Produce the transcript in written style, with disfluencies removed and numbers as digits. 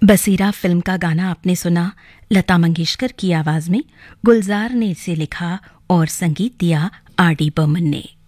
Basira film का गाना आपने सुना लता मंगेशकर की आवाज में। गुलजार ने इसे लिखा और संगीत दिया आर डी बर्मन ने।